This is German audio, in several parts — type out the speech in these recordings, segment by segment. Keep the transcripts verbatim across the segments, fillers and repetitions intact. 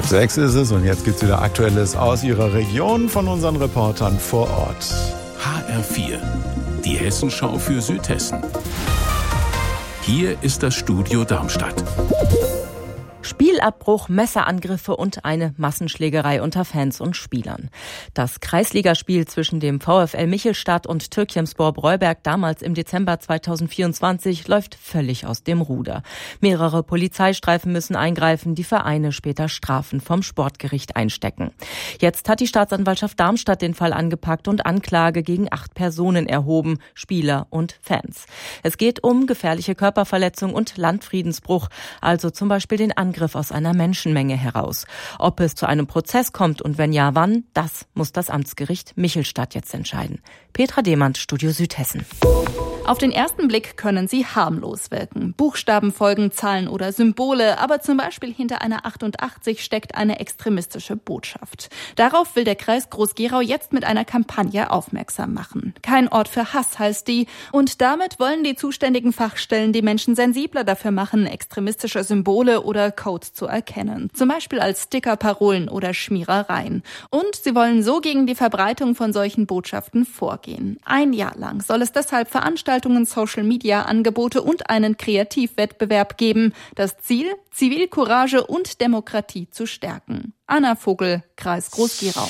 Halb sechs ist es und jetzt gibt's wieder Aktuelles aus Ihrer Region von unseren Reportern vor Ort. H R vier, die Hessenschau für Südhessen. Hier ist das Studio Darmstadt. Spielabbruch, Messerangriffe und eine Massenschlägerei unter Fans und Spielern. Das Kreisligaspiel zwischen dem VfL Michelstadt und Türkimspor Breuberg damals im Dezember zweitausendvierundzwanzig läuft völlig aus dem Ruder. Mehrere Polizeistreifen müssen eingreifen, die Vereine später Strafen vom Sportgericht einstecken. Jetzt hat die Staatsanwaltschaft Darmstadt den Fall angepackt und Anklage gegen acht Personen erhoben, Spieler und Fans. Es geht um gefährliche Körperverletzung und Landfriedensbruch, also zum Beispiel den Angriff aus einer Menschenmenge heraus. Ob es zu einem Prozess kommt und wenn ja, wann, das muss das Amtsgericht Michelstadt jetzt entscheiden. Petra Demand, Studio Südhessen. Auf den ersten Blick können sie harmlos wirken. Buchstaben folgen, Zahlen oder Symbole, aber zum Beispiel hinter einer achtundachtzig steckt eine extremistische Botschaft. Darauf will der Kreis Groß-Gerau jetzt mit einer Kampagne aufmerksam machen. Kein Ort für Hass heißt die und damit wollen die zuständigen Fachstellen die Menschen sensibler dafür machen, extremistische Symbole oder Codes zu erkennen. Zum Beispiel als Stickerparolen oder Schmierereien. Und sie wollen so gegen die Verbreitung von solchen Botschaften vorgehen. Ein Jahr lang soll es deshalb Veranstaltungen, Social-Media-Angebote und einen Kreativwettbewerb geben. Das Ziel? Zivilcourage und Demokratie zu stärken. Anna Vogel, Kreis Groß-Gerau.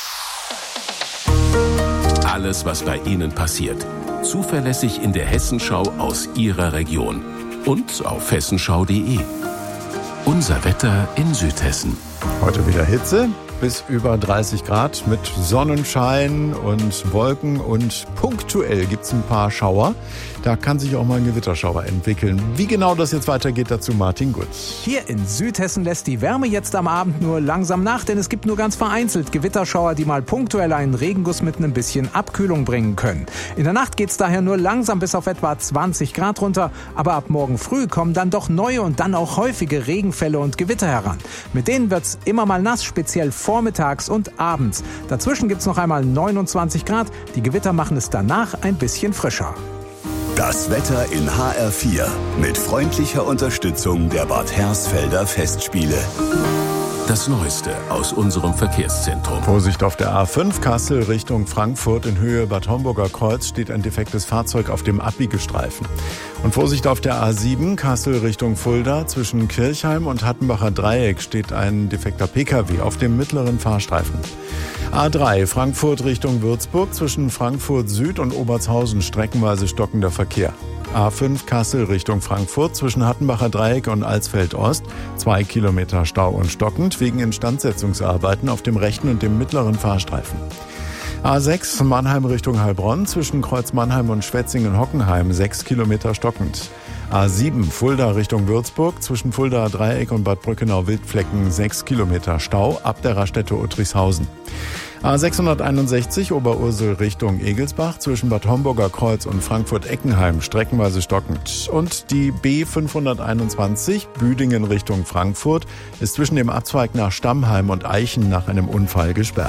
Alles, was bei Ihnen passiert. Zuverlässig in der Hessenschau aus Ihrer Region. Und auf hessenschau punkt de. Unser Wetter in Südhessen. Heute wieder Hitze bis über dreißig Grad mit Sonnenschein und Wolken und punktuell gibt's ein paar Schauer. Da kann sich auch mal ein Gewitterschauer entwickeln. Wie genau das jetzt weitergeht, dazu Martin Gutz. Hier in Südhessen lässt die Wärme jetzt am Abend nur langsam nach, denn es gibt nur ganz vereinzelt Gewitterschauer, die mal punktuell einen Regenguss mit ein bisschen Abkühlung bringen können. In der Nacht geht's daher nur langsam bis auf etwa zwanzig Grad runter, aber ab morgen früh kommen dann doch neue und dann auch häufige Regenfälle und Gewitter heran. Mit denen wird's immer mal nass, speziell vormittags und abends. Dazwischen gibt's noch einmal neunundzwanzig Grad. Die Gewitter machen es danach ein bisschen frischer. Das Wetter in H R vier mit freundlicher Unterstützung der Bad Hersfelder Festspiele. Das Neueste aus unserem Verkehrszentrum. Vorsicht auf der A fünf Kassel Richtung Frankfurt in Höhe Bad Homburger Kreuz steht ein defektes Fahrzeug auf dem Abbiegestreifen. Und Vorsicht auf der A sieben Kassel Richtung Fulda zwischen Kirchheim und Hattenbacher Dreieck steht ein defekter Pkw auf dem mittleren Fahrstreifen. A drei Frankfurt Richtung Würzburg zwischen Frankfurt Süd und Obertshausen streckenweise stockender Verkehr. A fünf Kassel Richtung Frankfurt zwischen Hattenbacher Dreieck und Alsfeld Ost. Zwei Kilometer Stau und stockend wegen Instandsetzungsarbeiten auf dem rechten und dem mittleren Fahrstreifen. A sechs Mannheim Richtung Heilbronn zwischen Kreuz Mannheim und Schwetzingen-Hockenheim. Sechs Kilometer stockend. A sieben Fulda Richtung Würzburg zwischen Fulda Dreieck und Bad Brückenau-Wildflecken. Sechs Kilometer Stau ab der Raststätte Uttrichshausen. A sechshunderteinundsechzig Oberursel Richtung Egelsbach zwischen Bad Homburger Kreuz und Frankfurt-Eckenheim streckenweise stockend. Und die B fünfhunderteinundzwanzig Büdingen Richtung Frankfurt ist zwischen dem Abzweig nach Stammheim und Eichen nach einem Unfall gesperrt.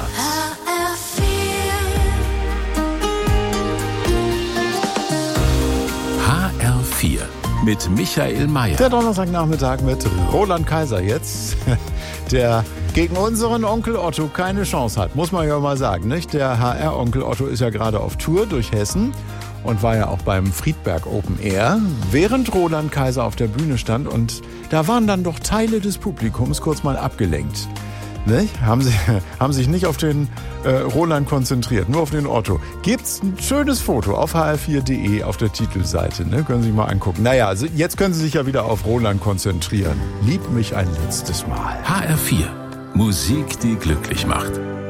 H R vier mit Michael Mayer. Der Donnerstagnachmittag mit Roland Kaiser jetzt, der gegen unseren Onkel Otto keine Chance hat, muss man ja mal sagen, nicht? Der H R-Onkel Otto ist ja gerade auf Tour durch Hessen und war ja auch beim Friedberg Open Air, während Roland Kaiser auf der Bühne stand und da waren dann doch Teile des Publikums kurz mal abgelenkt. Nicht? Haben, sie, haben sich nicht auf den äh, Roland konzentriert, nur auf den Otto. Gibt's ein schönes Foto auf h r vier punkt de auf der Titelseite, ne? Können Sie sich mal angucken. Naja, also jetzt können Sie sich ja wieder auf Roland konzentrieren. Lieb mich ein letztes Mal. H R vier. Musik, die glücklich macht.